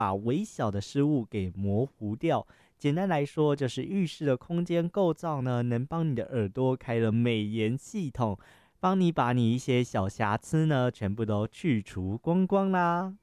把微小的失误给模糊掉。简单来说，就是浴室的空间构造呢，能帮你的耳朵开了美颜系统，帮你把你一些小瑕疵呢，全部都去除光光啦。